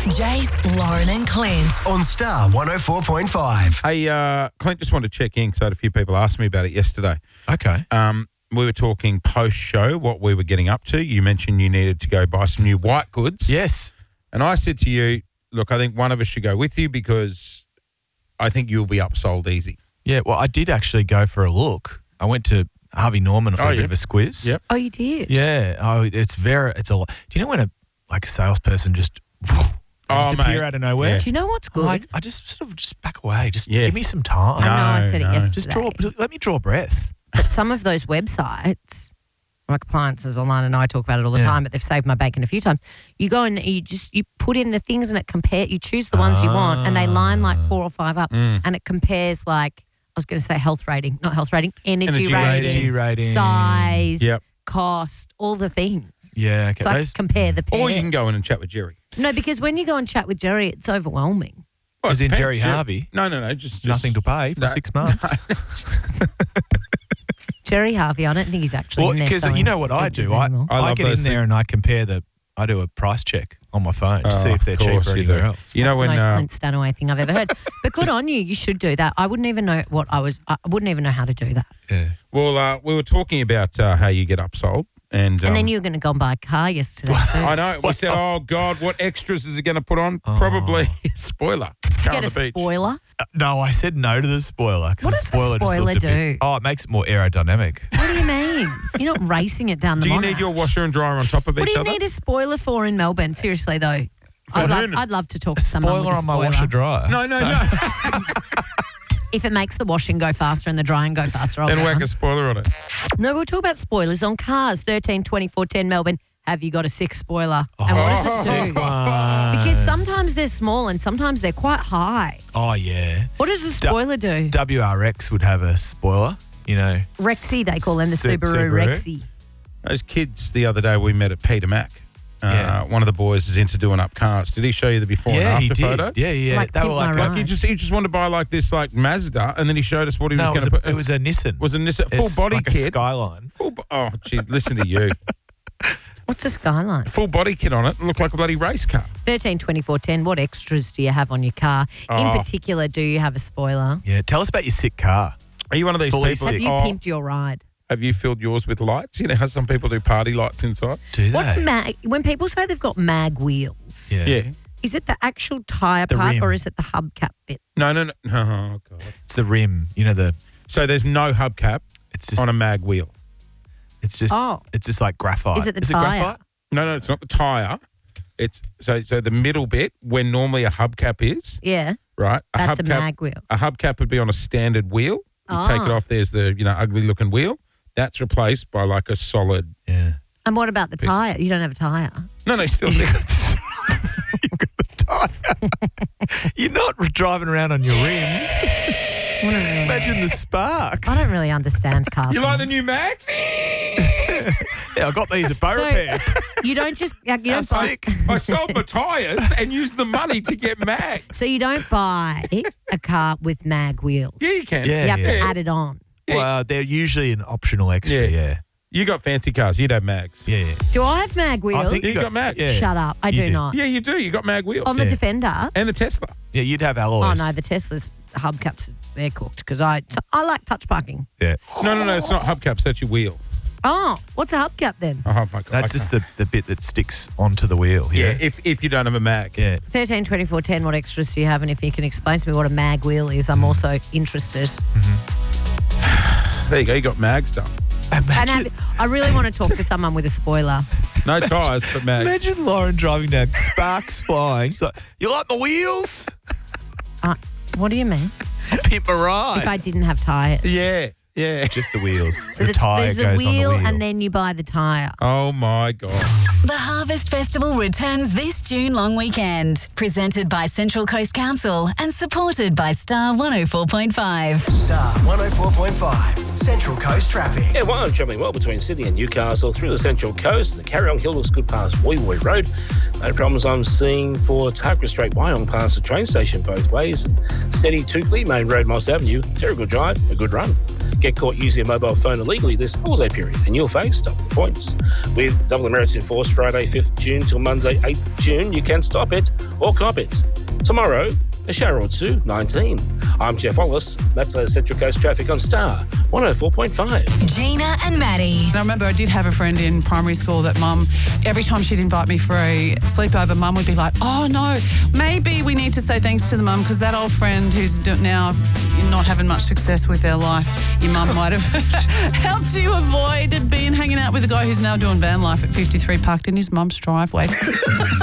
Jace, Lauren and Clint. On Star 104.5. Hey, Clint, just wanted to check in because I had a few people ask me about it yesterday. Okay. We were talking post-show, what we were getting up to. You mentioned you needed to go buy some new white goods. Yes. And I said to you, look, I think one of us should go with you because I think you'll be upsold easy. Yeah, well, I did actually go for a look. I went to Harvey Norman for a bit of a squiz. Yep. Oh, you did? Yeah. Oh, it's a lot. Do you know when a salesperson just appear out of nowhere? Yeah. Do you know what's good? I just sort of just back away. Just Yeah. give me some time. I know I said it no. yesterday. Let me draw breath. But some of those websites, like Appliances Online, and I talk about it all the time, but they've saved my bacon a few times. You go and you put in the things and it you choose the ones you want and they line like 4 or 5 up and it compares like, I was going to say health rating, not health rating, energy rating, size, cost, all the things. Yeah, okay. So I compare the pair. Or you can go in and chat with Jerry. No, because when you go and chat with Jerry, it's overwhelming. Well, As it in depends, Jerry Harvey? No, just Nothing to pay for 6 months. Jerry Harvey, I don't think he's actually Well, in there. because you know what I do? I love get in those there and I compare I do a price check on my phone to see if they're cheaper anywhere else. You know That's when the most Clint Stanaway thing I've ever heard. But good on you. You should do that. I wouldn't even know I wouldn't even know how to do that. Yeah. Well, we were talking about how you get upsold. And then you were going to go and buy a car yesterday too. I know. We said, oh, God, what extras is it going to put on? Probably a spoiler. Car on Get the a beach. spoiler. No, I said no to the spoiler. What The does the spoiler just spoiler looked a do? bit, it makes it more aerodynamic. What do you mean? You're not racing it down the Do you Monash. need your washer and dryer on top of What each do you other? need a spoiler for in Melbourne? Seriously, though. I'd love to talk to someone with Spoiler a on my spoiler. washer dryer. No. If it makes the washing go faster and the drying go faster, I'll Then go whack on. a spoiler on it. No, we'll talk about spoilers on cars. 13 24 10 Melbourne. Have you got a 6 spoiler? And what does it do? Because sometimes they're small and sometimes they're quite high. Oh, yeah. What does a spoiler do? WRX would have a spoiler, you know. Rexy, they call them, the Subaru Rexy. Those kids the other day we met at Peter Mac. One of the boys is into doing up cars. Did he show you the before and after he did. photos? Yeah. Like they were Pimp like, My Like he just wanted to buy like this like Mazda, and then he showed us what he was going to put. it was a Nissan. Was a Nissan full body like kit. a Skyline. Oh, gee, listen to you. What's a Skyline? Full body kit on it. Looked like a bloody race car. 13 24 10. What extras do you have on your car? In particular, do you have a spoiler? Yeah, tell us about your sick car. Are you one of these Fully people? sick. Have you pimped your ride? Have you filled yours with lights? You know how some people do party lights inside? Do What they? when people say they've got mag wheels, Yeah. is it the actual tyre The part rim. or is it the hubcap bit? No. Oh, God. It's the rim. You know, So there's no hubcap it's just on a mag wheel. it's just like graphite. Is it the Is tyre? It graphite? No, it's not the tyre. It's so the middle bit where normally a hubcap is, Yeah, right? that's a hubcap, mag wheel. A hubcap would be on a standard wheel. You take it off, there's the ugly looking wheel. That's replaced by like a solid. Yeah. And what about the tyre? You don't have a tyre. No, still there. You're not driving around on your rims. Imagine the sparks. I don't really understand cars. You like the new Max? Yeah, I got these at Bow Repairs. You don't just you don't That's buy, sick. I sold my tyres and used the money to get Max. so you don't buy a car with mag wheels. Yeah, you can. Yeah. You have to add it on. Well, they're usually an optional extra, yeah. You got fancy cars. You'd have Mags. Yeah. Do I have mag wheels? I think You got Mags. Yeah. Shut up. I do not. Yeah, you do. You got mag wheels. On the Yeah. Defender. And the Tesla. Yeah, you'd have Oh alloys. no, the Tesla's hubcaps they're cooked because I like touch parking. Yeah. No, it's not hubcaps. That's your wheel. Oh, what's a hubcap then? Oh, my God. That's just the bit that sticks onto the wheel. Yeah, Yeah. if you don't have a Mag. Yeah. 13 24 10. What extras do you have? And if you can explain to me what a mag wheel is, I'm also interested. There you go. You got Mags done. And I really want to talk to someone with a spoiler. No tyres, but Mags. Imagine Lauren driving down, sparks flying. She's like, you like my wheels? What do you mean? I'll pimp a ride. If I didn't have tyres. Yeah. Just the wheels. So the tyre there's goes a on wheel the wheel. and then you buy the tyre. Oh, my God. The Harvest Festival returns this June long weekend. Presented by Central Coast Council and supported by Star 104.5. Star 104.5. Central Coast Traffic. Yeah, while I'm travelling well between Sydney and Newcastle through the Central Coast, the Carryong Hill looks good past Woy Woy Road. No problems I'm seeing for Tarka Strait Wyong past the train station both ways. Steady Toukley, Main Road, Moss Avenue, Terrigal Drive, a good run. Get caught using a mobile phone illegally this holiday period and you'll face double the points. With double the merits in force Friday 5th June till Monday 8th June, you can stop it or cop it. Tomorrow, a shower or two, 19. I'm Jeff Wallace. That's Central Coast Traffic on Star 104.5. Gina and Maddie. And I remember I did have a friend in primary school that mum, every time she'd invite me for a sleepover, mum would be like, oh no, maybe we need to say thanks to the mum because that old friend who's now not having much success with their life, your mum might have helped you avoid being hanging out with a guy who's now doing van life at 53 parked in his mum's driveway.